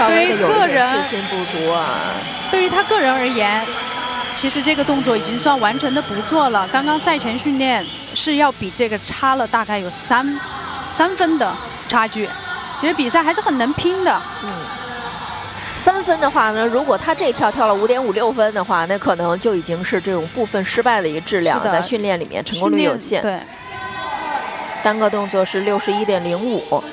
稍微的有一点自信不足啊。 对于他个人而言，其实这个动作已经算完成的不错了。刚刚赛前训练是要比这个差了大概有3分的差距，其实比赛还是很能拼的。 3分的话呢，如果他这跳跳了5.56分的话，那可能就已经是这种部分失败的一个质量，在训练里面成功率有限。 对， 单个动作是61.05。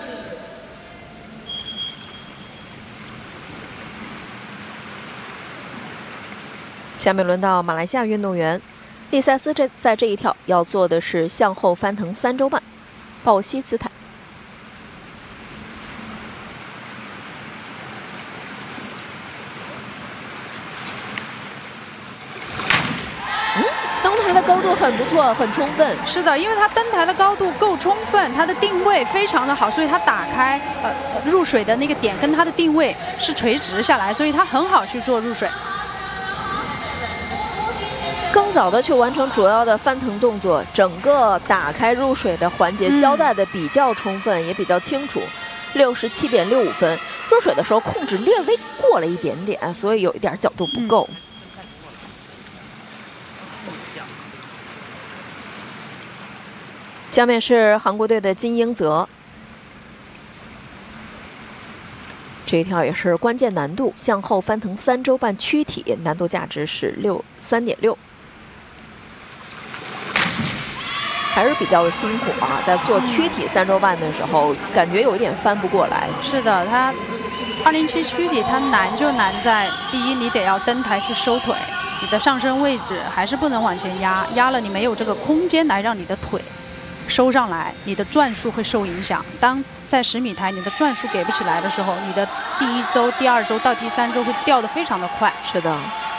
下面轮到马来西亚运动员利塞斯，在这一跳要做的是向后翻腾3周半，抱膝姿态。登台的高度很不错，很充分。 是的，因为他登台的高度够充分，他的定位非常的好，所以他打开入水的那个点跟他的定位是垂直下来，所以他很好去做入水。 更早的去完成主要的翻腾动作，整个打开入水的环节交代的比较充分，也比较清楚。67.65分，入水的时候控制略微过了一点点，所以有一点角度不够。下面是韩国队的金英泽，这一跳也是关键难度，向后翻腾3周半躯体，难度价值是3.6，还是比较辛苦啊！在做躯体3周半的时候，感觉有一点翻不过来。 是的，他207躯体，它难就难在第一，你得要登台去收腿，你的上身位置还是不能往前压，压了你没有这个空间来让你的腿收上来，你的转速会受影响。当在10米台你的转速给不起来的时候，你的第1周、第2周到第3周会掉得非常的快。 是的。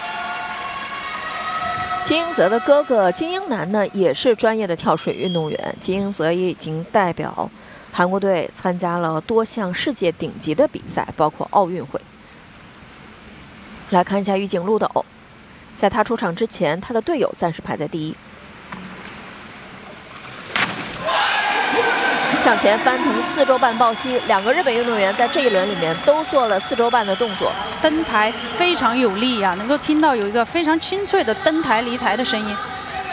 金英泽的哥哥金英南呢，也是专业的跳水运动员。金英泽也已经代表韩国队参加了多项世界顶级的比赛，包括奥运会。来看一下玉井路斗，在他出场之前，他的队友暂时排在第1。向前翻腾4周半抱膝，两个日本运动员在这一轮里面都做了4周半的动作， 登台非常有力啊，能够听到有一个非常清脆的登台离台的声音。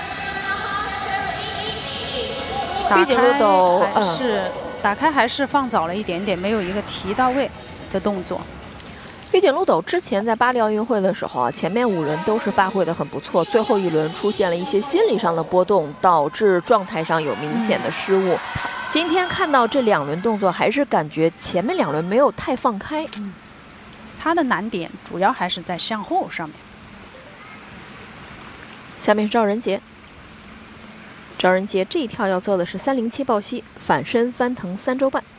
玉井路斗打开还是放早了一点点，没有一个提到位的动作。 玉井路斗之前在巴黎奥运会的时候啊，前面5轮都是发挥的很不错，最后1轮出现了一些心理上的波动，导致状态上有明显的失误。今天看到这2轮动作，还是感觉前面2轮没有太放开。 他的难点主要还是在向后上面。 下面是赵仁杰，赵仁杰这一跳要做的是307抱膝，反身翻腾3周半。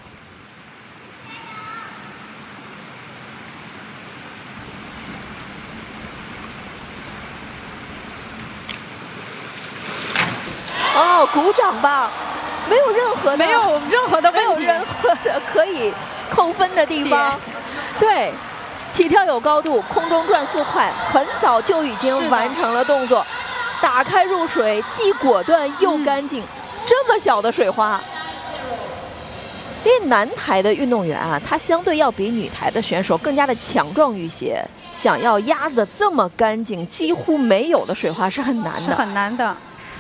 哦，鼓掌吧，没有任何的问题，没有任何的可以扣分的地方。对，起跳有高度，空中转速快，很早就已经完成了动作，打开入水，既果断又干净。这么小的水花，因为男台的运动员啊，他相对要比女台的选手更加的强壮一些，想要压得这么干净，几乎没有的水花是很难的， 是很难的。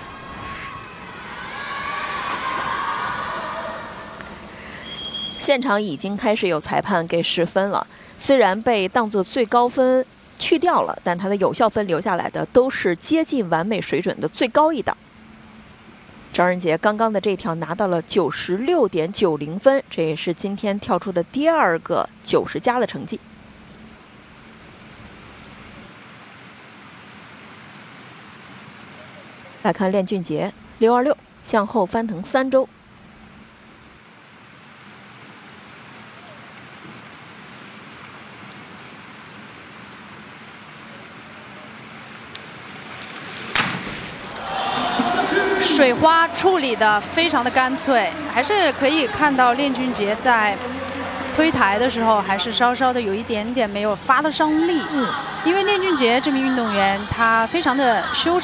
现场已经开始有裁判给10分了，虽然被当作最高分去掉了，但它的有效分留下来的都是接近完美水准的最高一档。赵仁杰刚刚的这条拿到了96.90分，这也是今天跳出的第2个90加的成绩。来看练俊杰626向后翻腾3周。 水花处理的非常的干脆，还是可以看到练俊杰在推台的时候还是稍稍的有一点点没有发得上力。因为练俊杰这名运动员他非常的修